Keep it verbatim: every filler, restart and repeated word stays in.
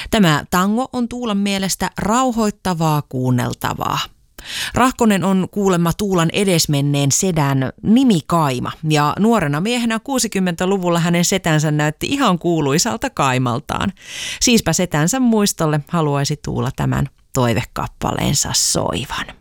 Tämä tango on Tuulan mielestä rauhoittavaa kuunneltavaa. Rahkonen on kuulemma Tuulan edesmenneen sedän nimikaima ja nuorena miehenä kuusikymmentäluvulla hänen setänsä näytti ihan kuuluisalta kaimaltaan. Siispä setänsä muistolle haluaisi Tuula tämän toivekappaleensa soivan.